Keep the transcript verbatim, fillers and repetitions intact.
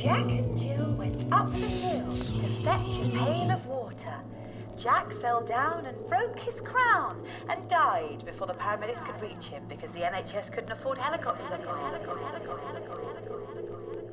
Jack and Jill went up the hill to fetch a pail of water. Jack fell down and broke his crown and died before the paramedics could reach him because the N H S couldn't afford helicopters anymore.